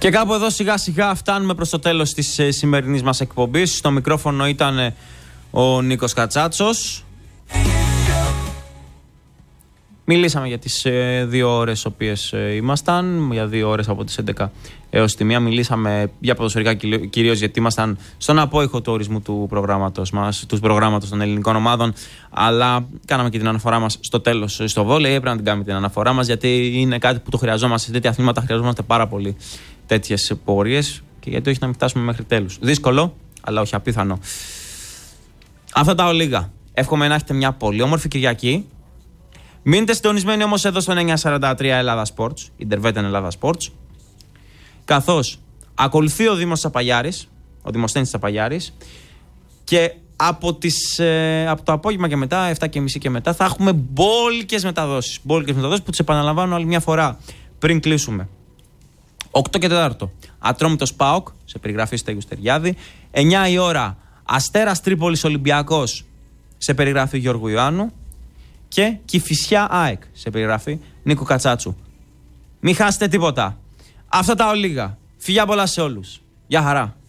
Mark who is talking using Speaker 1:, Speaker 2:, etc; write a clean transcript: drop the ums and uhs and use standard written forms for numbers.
Speaker 1: Και κάπου εδώ σιγά σιγά φτάνουμε προς το τέλος της σημερινής μας εκπομπής. Στο μικρόφωνο ήταν ο Νίκος Κατσάτσος. Μιλήσαμε για τις 2 ώρες οποίες ήμασταν, για 2 ώρες από τις 11 έως τη 1. Μιλήσαμε για ποδοσφαιρικά κυρίως, γιατί ήμασταν στον απόϊχο του ορισμού του προγράμματος μας, του προγράμματος των ελληνικών ομάδων. Αλλά κάναμε και την αναφορά μας στο τέλος στο βόλεϊ. Έπρεπε να την κάνουμε την αναφορά μας, γιατί είναι κάτι που το χρειαζόμαστε. Σε τέτοια αθλήματα χρειαζόμαστε πάρα πολύ τέτοιες πορείες, και γιατί όχι να μην φτάσουμε μέχρι τέλους. Δύσκολο, αλλά όχι απίθανο. Αυτά τα ολίγα. Εύχομαι να έχετε μια πολύ όμορφη Κυριακή. Μείνετε συντονισμένοι όμως εδώ στο 943 Ελλάδα Sports, Ιντερβέτεν Ελλάδα Sports, καθώς ακολουθεί ο Δήμος Τσαπαγιάρης, ο Δημοσθένης Τσαπαγιάρης, και από το απόγευμα και μετά, 7:30 και μετά, θα έχουμε μπόλικες μεταδόσεις. Μπόλικες μεταδόσεις που τις επαναλαμβάνω άλλη μια φορά πριν κλείσουμε. 8 και 4. Ατρόμητος ΠΑΟΚ, σε περιγραφή Στέγου Στεριάδη. 9 η ώρα Αστέρας Τρίπολης Ολυμπιακός, σε περιγραφή Γιώργου Ιωάννου. Και Κηφισιά ΑΕΚ, σε περιγραφή Νίκου Κατσάτσου. Μην χάσετε τίποτα. Αυτά τα ολίγα. Φιλιά πολλά σε όλους. Γεια χαρά.